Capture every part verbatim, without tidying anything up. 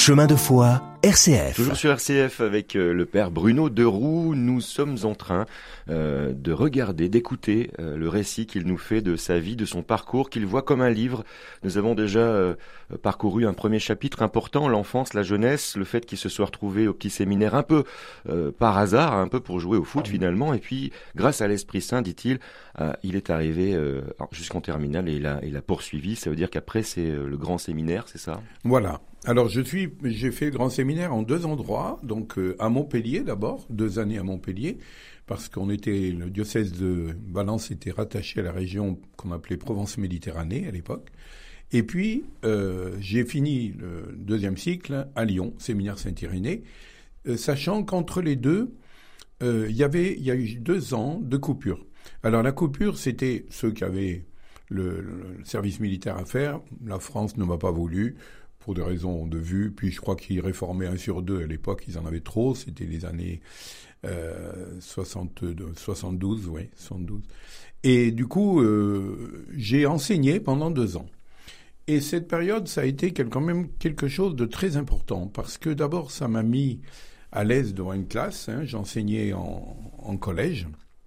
Chemin de foi, R C F. Toujours sur R C F avec euh, le père Bruno Deroux, nous sommes en train euh, de regarder, d'écouter euh, le récit qu'il nous fait de sa vie, de son parcours, qu'il voit comme un livre. Nous avons déjà euh, parcouru un premier chapitre important, l'enfance, la jeunesse, le fait qu'il se soit retrouvé au petit séminaire un peu euh, par hasard, un peu pour jouer au foot finalement, et puis grâce à l'Esprit Saint, dit-il, euh, il est arrivé euh, jusqu'en terminale et il a, il a poursuivi. Ça veut dire qu'après c'est euh, le grand séminaire, c'est ça ? Voilà. Alors, je suis, j'ai fait le grand séminaire en deux endroits, donc euh, à Montpellier d'abord, deux années à Montpellier, parce qu'on était, le diocèse de Valence était rattaché à la région qu'on appelait Provence-Méditerranée à l'époque. Et puis, euh, j'ai fini le deuxième cycle à Lyon, séminaire Saint-Irénée, euh, sachant qu'entre les deux, euh, il y avait, il y a eu deux ans de coupure. Alors, la coupure, c'était ceux qui avaient le, le service militaire à faire. La France ne m'a pas voulu, pour des raisons de vue, puis je crois qu'ils réformaient un sur deux à l'époque, ils en avaient trop, c'était les années euh, soixante-deux, soixante-douze, oui, soixante-douze. Et du coup, euh, j'ai enseigné pendant deux ans. Et cette période, ça a été quand même quelque chose de très important, parce que d'abord, ça m'a mis à l'aise devant une classe, hein, j'enseignais en, en collège,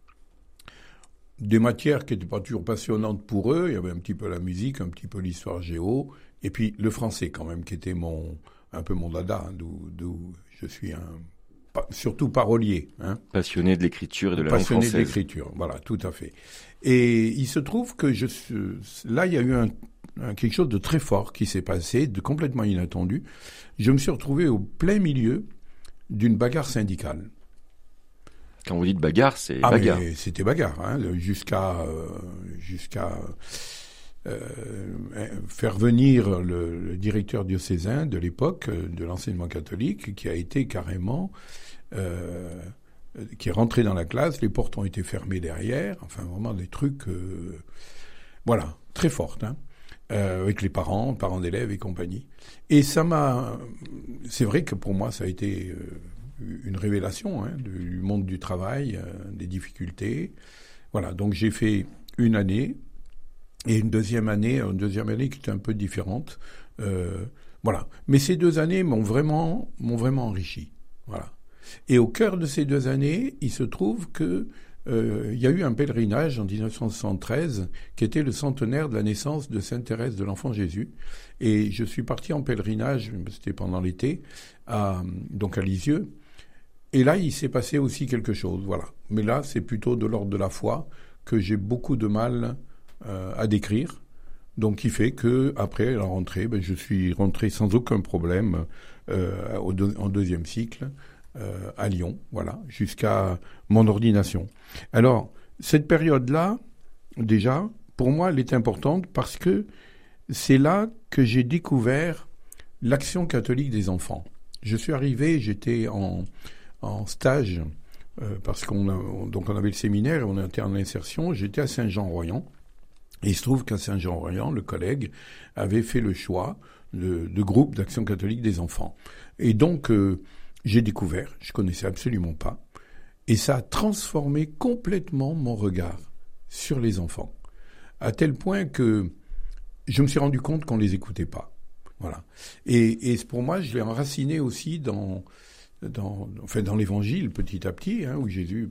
des matières qui n'étaient pas toujours passionnantes pour eux, il y avait un petit peu la musique, un petit peu l'histoire géo, et puis le français quand même, qui était mon un peu mon dada, d'où, d'où je suis un surtout parolier. Hein. Passionné de l'écriture et de la langue française. Passionné de l'écriture, voilà, tout à fait. Et il se trouve que je là, il y a eu un, un, quelque chose de très fort qui s'est passé, de complètement inattendu. Je me suis retrouvé au plein milieu d'une bagarre syndicale. Quand vous dites bagarre, c'est ah, bagarre. Mais c'était bagarre, hein, jusqu'à euh, jusqu'à euh, faire venir le, le directeur diocésain de l'époque de l'enseignement catholique, qui a été carrément, euh, qui est rentré dans la classe, les portes ont été fermées derrière, enfin vraiment des trucs, euh, voilà, très fortes, hein, euh, avec les parents, parents d'élèves et compagnie. Et ça m'a, c'est vrai que pour moi ça a été euh, une révélation, hein, du monde du travail, euh, des difficultés. Voilà, donc j'ai fait une année et une deuxième année, une deuxième année qui était un peu différente. Euh, voilà, mais ces deux années m'ont vraiment, m'ont vraiment enrichi. Voilà. Et au cœur de ces deux années, il se trouve que euh, il y a eu un pèlerinage en dix-neuf cent soixante-treize qui était le centenaire de la naissance de Sainte Thérèse de l'Enfant Jésus. Et je suis parti en pèlerinage, c'était pendant l'été, à, donc à Lisieux. Et là, il s'est passé aussi quelque chose, voilà. Mais là, c'est plutôt de l'ordre de la foi que j'ai beaucoup de mal euh, à décrire. Donc, qui fait que après la rentrée, ben, je suis rentré sans aucun problème euh, au deux, en deuxième cycle euh, à Lyon, voilà, jusqu'à mon ordination. Alors, cette période-là, déjà, pour moi, elle est importante parce que c'est là que j'ai découvert l'action catholique des enfants. Je suis arrivé, j'étais en en stage, euh, parce qu'on a, on, donc on avait le séminaire et on était en insertion, j'étais à Saint-Jean-Royan. Et il se trouve qu'à Saint-Jean-Royan, le collègue avait fait le choix de, de groupe d'action catholique des enfants. Et donc, euh, j'ai découvert, je connaissais absolument pas, et ça a transformé complètement mon regard sur les enfants, à tel point que je me suis rendu compte qu'on les écoutait pas. Voilà. Et, et pour moi, je l'ai enraciné aussi dans... Dans, enfin, dans l'Évangile, petit à petit, hein, où Jésus